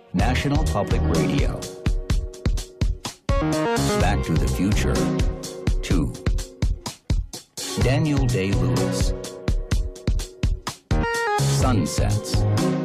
National Public Radio. Back to the Future 2. Daniel Day-Lewis. Sunsets.